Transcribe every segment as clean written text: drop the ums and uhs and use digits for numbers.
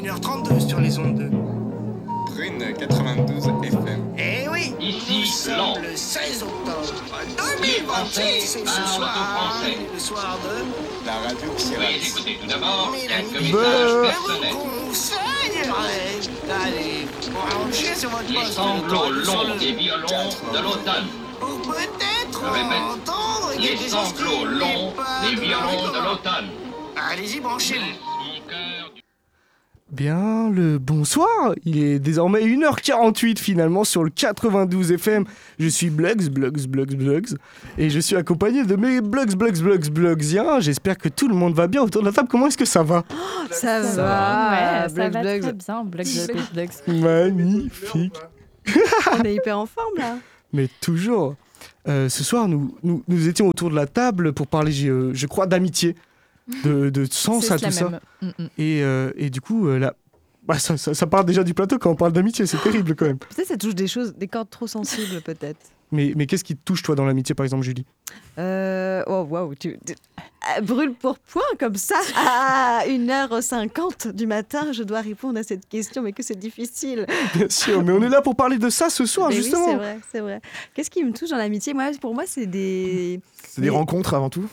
21h32 sur les ondes de... Prune 92 FM. Eh oui, Ici, nous sommes le 16 octobre 2026, c'est ce soir, le soir de... La radio qui Oui, écoutez, tout d'abord, quelques messages Je personnels. vous conseillerais d'aller brancher sur votre Les poste sanglots de sur longs le des violons 4. de l'automne. Ou peut-être Je répète, entendre Les quelque chose sanglots qui longs n'est pas des violons de correct. l'automne. Allez-y, branchez-vous. Mon cœur du... Bien le bonsoir, il est désormais 1h48 finalement sur le 92 FM. Je suis Blugs, et je suis accompagné de mes Blugsiens. J'espère que tout le monde va bien autour de la table. Comment est-ce que ça va? Ça va, Ouais, ça Blug, va Blug. très bien. Blug. Magnifique. On est hyper en forme là. Mais toujours. Ce soir, nous étions autour de la table pour parler, je crois, d'amitié, de sens C'est à tout ça. même. Et du coup, là, ça part déjà du plateau quand on parle d'amitié, c'est terrible quand même. Peut-être ça touche des cordes trop sensibles peut-être. Mais qu'est-ce qui te touche toi dans l'amitié par exemple, Julie? Oh waouh, brûle pour point comme ça. À 1h50 du matin, je dois répondre à cette question, mais que c'est difficile. Bien sûr, mais on est là pour parler de ça ce soir Mais justement. oui, c'est vrai. Qu'est-ce qui me touche dans l'amitié? Pour moi, c'est des... C'est des rencontres avant tout.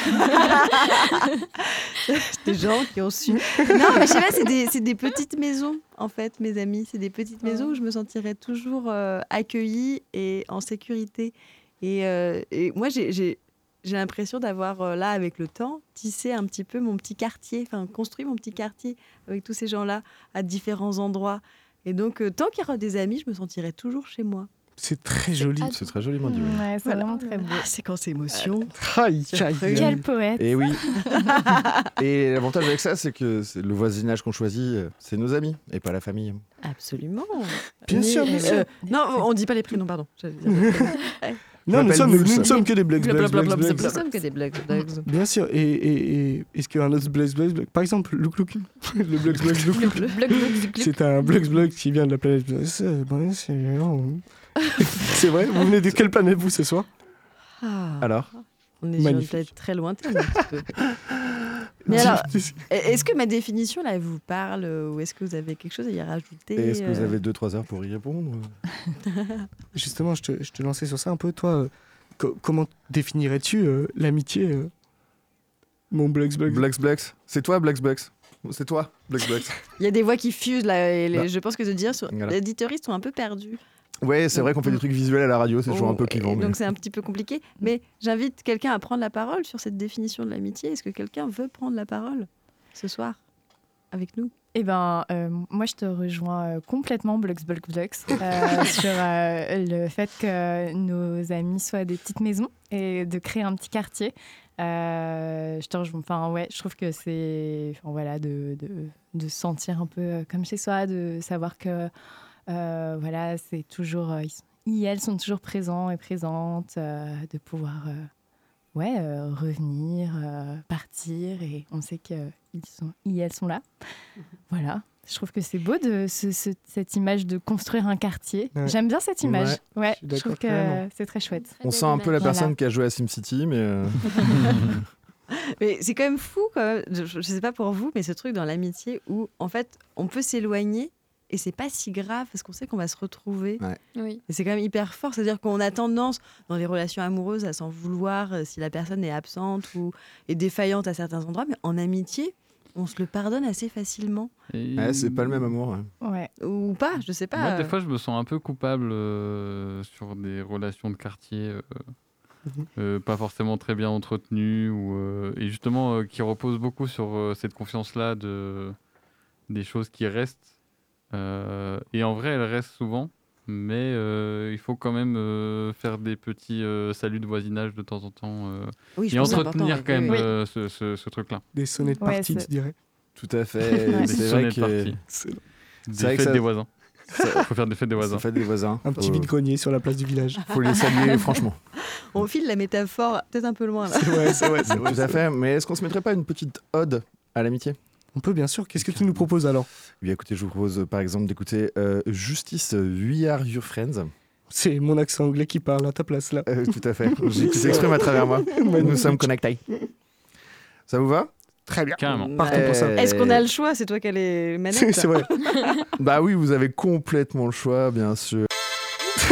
des gens qui ont su. Non, mais je sais pas, c'est des petites maisons, en fait, mes amis. C'est des petites maisons où je me sentirais toujours accueillie et en sécurité. Et moi, j'ai l'impression d'avoir, là, avec le temps, tissé un petit peu mon petit quartier, enfin, construit mon petit quartier avec tous ces gens-là à différents endroits. Et donc, tant qu'il y aura des amis, je me sentirai toujours chez moi. C'est très joli. C'est très joliment dit. Ouais, c'est Voilà. vraiment très beau. Ah, séquence émotion. Aïe, aïe, aïe. Quel poète. Et oui. Et l'avantage avec ça, c'est que le voisinage qu'on choisit, c'est nos amis et pas la famille. Absolument. Bien sûr, bien sûr. Non, on dit pas les prénoms, pardon. Non, nous m'appelle Moule. ne sommes que des Blugs. Nous sommes que des blagues. Bien sûr, et est-ce qu'un autre Blug, par exemple, Louk, le Blug, c'est un Blug qui vient de la planète. C'est vrai, vous venez de quelle planète vous ce soir? Alors On est sur une Magnifique. planète très lointaine un petit peu. Mais alors, est-ce que ma définition là vous parle ou est-ce que vous avez quelque chose à y rajouter? Et est-ce que vous avez 2-3 heures pour y répondre? Justement, je te lançais sur ça un peu. Toi, comment définirais-tu l'amitié, mon Blux? Blux. C'est toi, Blux. C'est toi, Blux. Il y a des voix qui fusent là et Bah. je pense que de dire, Voilà. les auditeuristes sont un peu perdus. Ouais, c'est vrai qu'on fait des trucs visuels à la radio, c'est toujours un peu clivant. Et Mais... donc c'est un petit peu compliqué. Mais j'invite quelqu'un à prendre la parole sur cette définition de l'amitié. Est-ce que quelqu'un veut prendre la parole ce soir avec nous? Eh ben, moi, je te rejoins complètement, Blux, sur le fait que nos amis soient des petites maisons et de créer un petit quartier. Je te rejoins. Enfin, ouais, je trouve que c'est, voilà, de se sentir un peu comme chez soi, de savoir que, voilà, c'est toujours, elles sont toujours présents et présentes, de pouvoir, revenir, partir, et on sait elles sont là. Voilà. Je trouve que c'est beau cette image de construire un quartier. Ouais. J'aime bien cette image. Ouais, je suis je trouve que d'accord, c'est très chouette. On sent un peu la personne qui a joué à SimCity, mais... Mais c'est quand même fou, quand même. Je sais pas pour vous, mais ce truc dans l'amitié où, en fait, on peut s'éloigner et c'est pas si grave parce qu'on sait qu'on va se retrouver. Ouais. Oui. Et c'est quand même hyper fort. C'est-à-dire qu'on a tendance, dans les relations amoureuses, à s'en vouloir si la personne est absente ou est défaillante à certains endroits. Mais en amitié, on se le pardonne assez facilement. Ouais, c'est pas le même amour. Ouais. Ouais. Ou pas, je sais pas. Moi, des fois, je me sens un peu coupable sur des relations de quartier pas forcément très bien entretenues et justement qui reposent beaucoup sur cette confiance-là des choses qui restent. Et en vrai, elles restent souvent, mais il faut quand même faire des petits saluts de voisinage de temps en temps Oui, je et pense que c'est entretenir important, quand oui. même ce truc-là. Des sonnets de Ouais, partie, c'est- tu dirais. Tout à fait. Ouais. Mais Des c'est sonnets vrai de que... partie. C'est vrai Des que fêtes ça- des voisins. Il faut faire des fêtes des voisins. Ça fait des voisins. un petit vide-grenier sur la place du village. Faut les saluer, franchement. On file la métaphore peut-être un peu loin là. C'est vrai. Tout à fait. Mais est-ce qu'on se mettrait pas une petite ode à l'amitié? On peut bien sûr. Qu'est-ce que tu nous proposes alors? Oui, écoutez, je vous propose par exemple d'écouter Justice We Are Your Friends. C'est mon accent anglais qui parle à ta place là. Tout à fait. J'exprime à travers moi. Nous sommes connectés. Ça vous va? Très bien. Carrément. Partons pour ça. Est-ce qu'on a le choix? C'est toi qui as les manettes. Est-ce qu'on a le choix? C'est toi qui as les manettes. C'est vrai. Bah oui, vous avez complètement le choix, bien sûr.